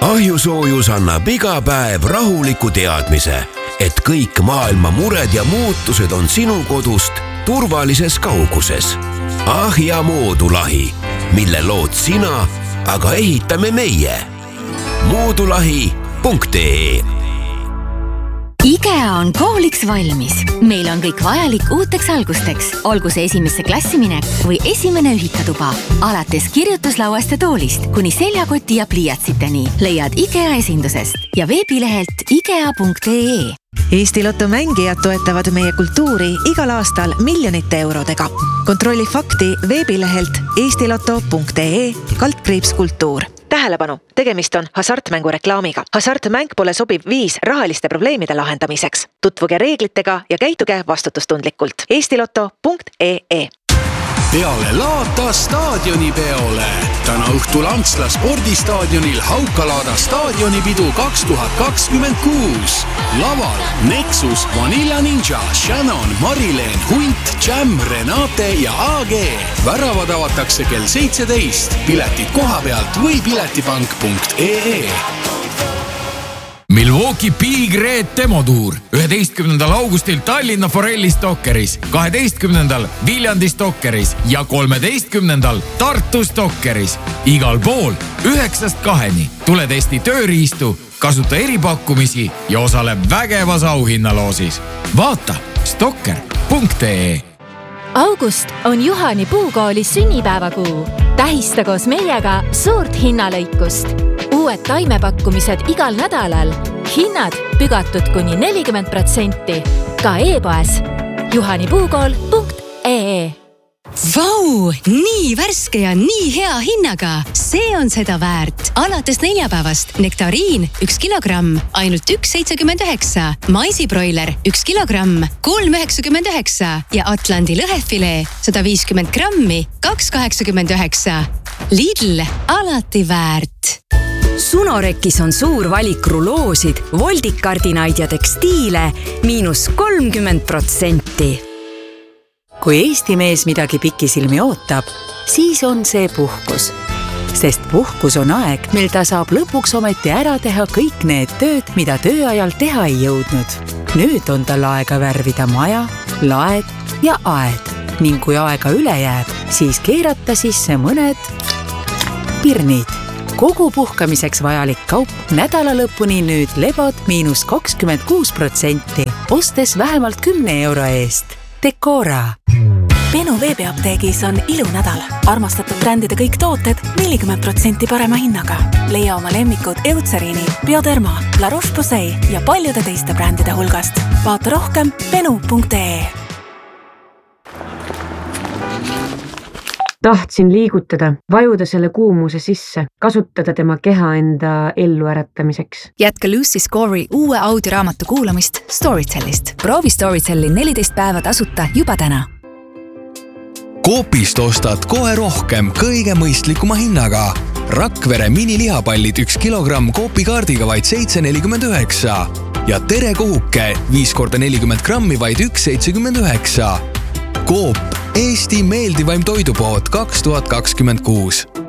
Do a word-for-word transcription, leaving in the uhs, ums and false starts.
Ahjusoojus annab iga päev rahuliku teadmise, et kõik maailma mured ja muutused on sinu kodust turvalises kauguses. Ahja moodulahi, mille lood sina, aga ehitame meie. moodulahi punkt ee IKEA on kooliks valmis. Meil on kõik vajalik uuteks algusteks, olgu see esimesse klassiminek või esimene ühikatuba. Alates kirjutuslauast ja toolist kuni seljakoti ja pliiatsiteni leiad IKEA esindusest ja veebilehelt ikea punkt ee. Eesti Lotto mängijad toetavad meie kultuuri igal aastal miljonite eurodega. Kontrolli fakti veebilehelt eestiloto punkt ee kaldkriips kultuur. Tähelepanu, tegemist on hasartmängu reklaamiga. Hasartmäng pole sobiv viis rahaliste probleemide lahendamiseks. Tutvuge reeglitega ja käituge vastutustundlikult. eestiloto punkt ee. Peale Laata staadionipeole. Täna õhtul Antsla spordistaadionil Haukalaada staadionipidu kaks tuhat kakskümmend kuus. Laval Nexus, Vanilla Ninja, Shannon, Marileen, Hunt, Jam, Renate ja A G. Väravad avatakse kell seitseteist. Piletid koha pealt või piletipank punkt ee. Milwaukee Big Red demotuur üheteistkümnendal augustil Tallinna Forelli Stokkeris, kaheteistkümnendal Viljandi Stokkeris ja kolmeteistkümnendal Tartu Stokkeris. Igal pool üheksast kaheni. Tule testi tööriistu, kasuta eripakkumisi ja osale vägevas auhinnaloosis. Vaata stokker punkt ee. August on Juhani Puukooli sünnipäevakuu. Tähista koos meiega suurt hinnalõikust. Uued taimepakkumised igal nädalal. Hinnad pügatud kuni nelikümmend protsenti. Ka e-poes juhanipuukool punkt ee. Vau, nii värske ja nii hea hinnaga. See on seda väärt. Alates neljapäevast nektariin üks kilogramm, ainult üks seitsekümmend üheksa. Maisibroiler üks kilogramm, kolm üheksakümmend üheksa. Ja Atlandi lõhefilee sada viiskümmend grammi, kaks kaheksakümmend üheksa. Lidl, alati väärt. Sunorekis on suur valik ruloosid, voldikardinaid ja tekstiile miinus kolmkümmend protsenti. Kui Eesti mees midagi pikisilmi ootab, siis on see puhkus. Sest puhkus on aeg, mil ta saab lõpuks ometi ära teha kõik need tööd, mida tööajal teha ei jõudnud. Nüüd on tal aega värvida maja, laed ja aed. Ning kui aega üle jääb, siis keerata sisse mõned pirnid. Kogu puhkamiseks vajalik kaup nädala lõpuni nüüd lebod miinus kakskümmend kuus protsenti, ostes vähemalt kümne euro eest. Decora. Benu veebiapteegis on ilunädal. Armastatud brändide kõik tooted nelikümmend protsenti parema hinnaga. Leia oma lemmikud Eucerini, Bioderma, La Roche-Posay ja paljude teiste brändide hulgast. Vaata rohkem benu punkt ee. Tahtsin liigutada, vajuda selle kuumuse sisse, kasutada tema keha enda ellu äratamiseks. Jätka Lucy Score'i uue audioraamatu kuulamist Storytellist. Proovi Storytelli neliteist päeva tasuta juba täna. Coopist ostad kohe rohkem kõige mõistlikuma hinnaga. Rakvere minilihapallid üks kilogramm Coopi kaardiga vaid seitse nelikümmend üheksa ja Tere kohuke viis korda nelikümmend grammi vaid üks seitsekümmend üheksa. Coop, Eesti meeldivaim toidupood kaks tuhat kakskümmend kuus.